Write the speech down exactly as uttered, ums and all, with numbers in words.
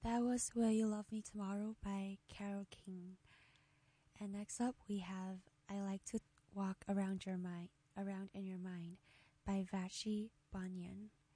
That was Will You Love Me Tomorrow by Carole King. And next up we have I Like to Walk Around Your Mind, Around in Your Mind by Vashi Banyan.